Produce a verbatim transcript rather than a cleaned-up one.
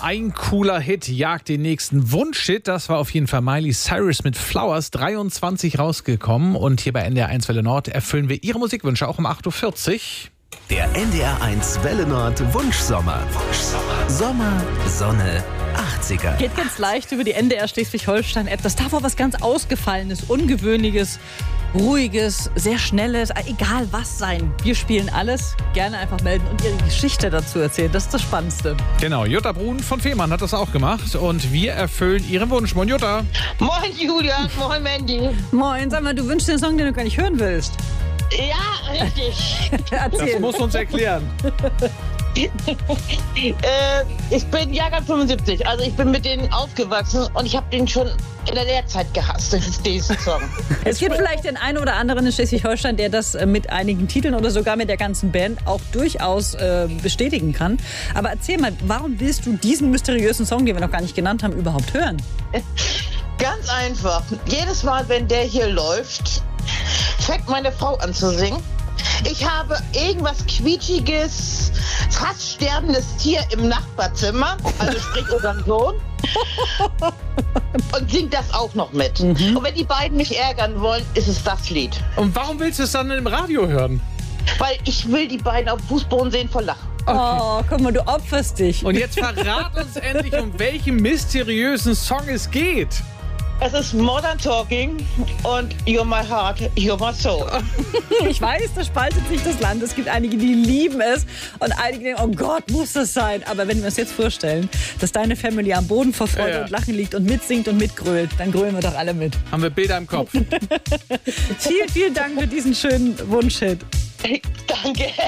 Ein cooler Hit jagt den nächsten Wunschhit. Das war auf jeden Fall Miley Cyrus mit Flowers, dreiundzwanzig rausgekommen. Und hier bei N D R eins Welle Nord erfüllen wir Ihre Musikwünsche auch um acht Uhr vierzig. Der N D R eins Welle Nord Wunschsommer. Wunschsommer. Sommer, Sonne, achtziger. Geht ganz leicht über die N D R Schleswig-Holstein-App. Das darf auch was ganz Ausgefallenes, Ungewöhnliches, Ruhiges, sehr Schnelles, egal was sein. Wir spielen alles. Gerne einfach melden und Ihre Geschichte dazu erzählen. Das ist das Spannendste. Genau, Jutta Brun von Fehmarn hat das auch gemacht. Und wir erfüllen Ihren Wunsch. Moin Jutta. Moin Julia, moin Mandy. Moin, sag mal, du wünschst dir einen Song, den du gar nicht hören willst. Ja, richtig. Erzähl. Das musst du uns erklären. äh, ich bin Jahrgang fünfundsiebzig, also ich bin mit denen aufgewachsen und ich habe den schon in der Lehrzeit gehasst, diesen Song. Es gibt vielleicht den einen oder anderen in Schleswig-Holstein, der das mit einigen Titeln oder sogar mit der ganzen Band auch durchaus äh, bestätigen kann. Aber erzähl mal, warum willst du diesen mysteriösen Song, den wir noch gar nicht genannt haben, überhaupt hören? Ganz einfach. Jedes Mal, wenn der hier läuft, fängt meine Frau an zu singen. Ich habe irgendwas quietschiges, fast sterbendes Tier im Nachbarzimmer, also sprich unseren Sohn, und singt das auch noch mit. Mhm. Und wenn die beiden mich ärgern wollen, ist es das Lied. Und warum willst du es dann im Radio hören? Weil ich will die beiden auf Fußboden sehen vor Lachen. Okay. Oh, guck mal, du opferst dich. Und jetzt verrat uns endlich, um welchen mysteriösen Song es geht. Es ist Modern Talking und You're My Heart, You're My Soul. Ich weiß, da spaltet sich das Land. Es gibt einige, die lieben es und einige denken, oh Gott, muss das sein. Aber wenn wir uns jetzt vorstellen, dass deine Family am Boden vor Freude ja. und Lachen liegt und mitsingt und mitgrölt, dann grölen wir doch alle mit. Haben wir Bilder im Kopf. Vielen, vielen Dank für diesen schönen Wunschhit. Danke.